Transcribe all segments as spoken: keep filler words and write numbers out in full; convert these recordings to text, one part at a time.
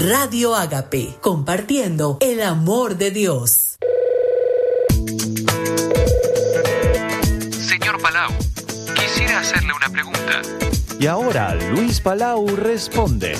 Radio Ágape, compartiendo el amor de Dios. Señor Palau, quisiera hacerle una pregunta. Y ahora Luis Palau responde.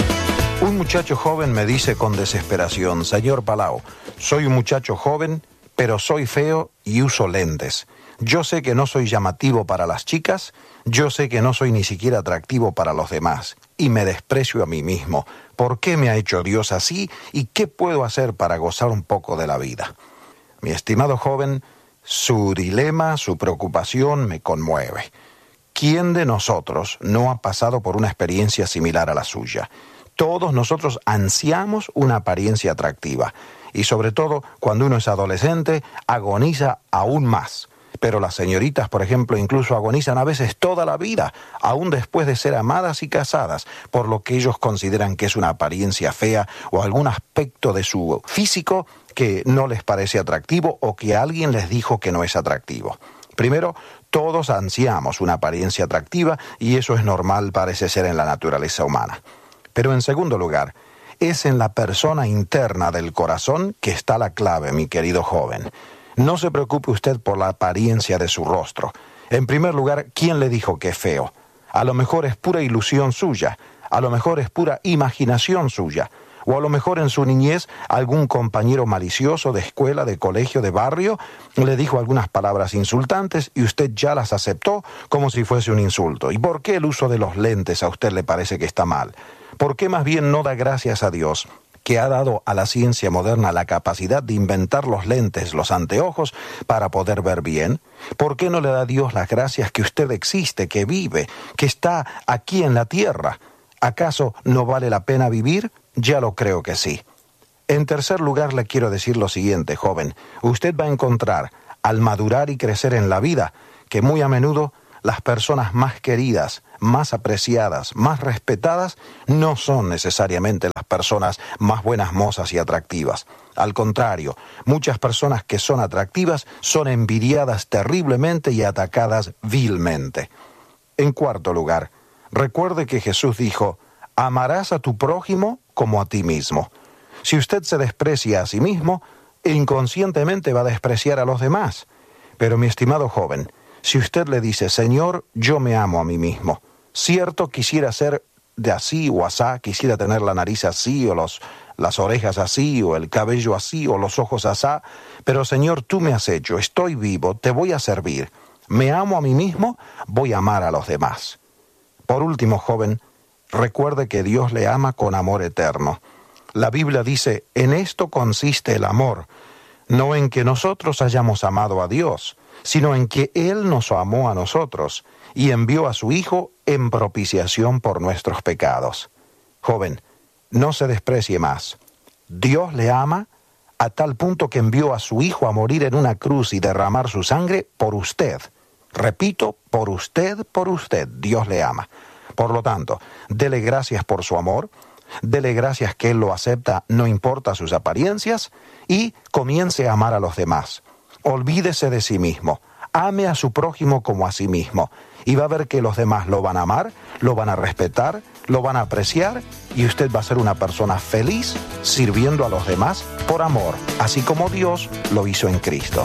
Un muchacho joven me dice con desesperación: Señor Palau, soy un muchacho joven, pero soy feo y uso lentes. Yo sé que no soy llamativo para las chicas, yo sé que no soy ni siquiera atractivo para los demás, y me desprecio a mí mismo. ¿Por qué me ha hecho Dios así? ¿Y qué puedo hacer para gozar un poco de la vida? Mi estimado joven, su dilema, su preocupación me conmueve. ¿Quién de nosotros no ha pasado por una experiencia similar a la suya? Todos nosotros ansiamos una apariencia atractiva, y sobre todo cuando uno es adolescente, agoniza aún más. Pero las señoritas, por ejemplo, incluso agonizan a veces toda la vida, aún después de ser amadas y casadas, por lo que ellos consideran que es una apariencia fea o algún aspecto de su físico que no les parece atractivo o que alguien les dijo que no es atractivo. Primero, todos ansiamos una apariencia atractiva y eso es normal, parece ser, en la naturaleza humana. Pero en segundo lugar, es en la persona interna del corazón que está la clave, mi querido joven. No se preocupe usted por la apariencia de su rostro. En primer lugar, ¿quién le dijo que es feo? A lo mejor es pura ilusión suya, a lo mejor es pura imaginación suya, o a lo mejor en su niñez algún compañero malicioso de escuela, de colegio, de barrio, le dijo algunas palabras insultantes y usted ya las aceptó como si fuese un insulto. ¿Y por qué el uso de los lentes a usted le parece que está mal? ¿Por qué más bien no da gracias a Dios, que ha dado a la ciencia moderna la capacidad de inventar los lentes, los anteojos, para poder ver bien? ¿Por qué no le da a Dios las gracias que usted existe, que vive, que está aquí en la tierra? ¿Acaso no vale la pena vivir? Ya lo creo que sí. En tercer lugar, le quiero decir lo siguiente, joven. Usted va a encontrar, al madurar y crecer en la vida, que muy a menudo las personas más queridas, más apreciadas, más respetadas, no son necesariamente las personas más buenas mozas y atractivas. Al contrario, muchas personas que son atractivas son envidiadas terriblemente y atacadas vilmente. En cuarto lugar, recuerde que Jesús dijo: amarás a tu prójimo como a ti mismo. Si usted se desprecia a sí mismo, inconscientemente va a despreciar a los demás. Pero mi estimado joven, si usted le dice: Señor, yo me amo a mí mismo, cierto, quisiera ser de así o asá, quisiera tener la nariz así o los, las orejas así o el cabello así o los ojos asá, pero Señor, tú me has hecho, estoy vivo, te voy a servir, me amo a mí mismo, voy a amar a los demás. Por último, joven, recuerde que Dios le ama con amor eterno. La Biblia dice: en esto consiste el amor, no en que nosotros hayamos amado a Dios, sino en que Él nos amó a nosotros y envió a su Hijo en propiciación por nuestros pecados. Joven, no se desprecie más. Dios le ama a tal punto que envió a su Hijo a morir en una cruz y derramar su sangre por usted. Repito, por usted, por usted, Dios le ama. Por lo tanto, dele gracias por su amor, dele gracias que Él lo acepta, no importa sus apariencias, y comience a amar a los demás. Olvídese de sí mismo, ame a su prójimo como a sí mismo, y va a ver que los demás lo van a amar, lo van a respetar, lo van a apreciar, y usted va a ser una persona feliz sirviendo a los demás por amor, así como Dios lo hizo en Cristo.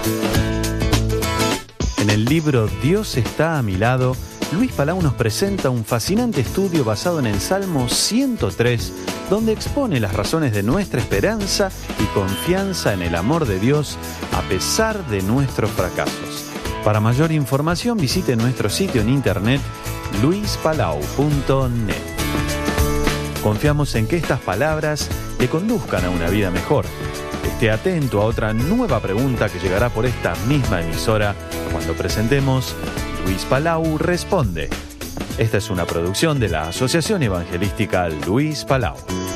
En el libro Dios está a mi lado, Luis Palau nos presenta un fascinante estudio basado en el Salmo ciento tres, donde expone las razones de nuestra esperanza y confianza en el amor de Dios a pesar de nuestros fracasos. Para mayor información visite nuestro sitio en internet luis palau punto net. Confiamos en que estas palabras le conduzcan a una vida mejor. Esté atento a otra nueva pregunta que llegará por esta misma emisora cuando presentemos Luis Palau Responde. Esta es una producción de la Asociación Evangelística Luis Palau.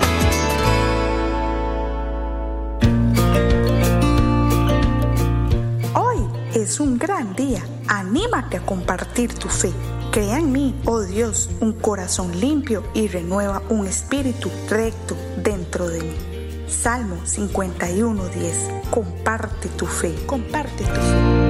Hoy es un gran día. Anímate a compartir tu fe. Crea en mí, oh Dios, un corazón limpio y renueva un espíritu recto dentro de mí. Salmo cincuenta y uno diez. Comparte tu fe. Comparte tu fe.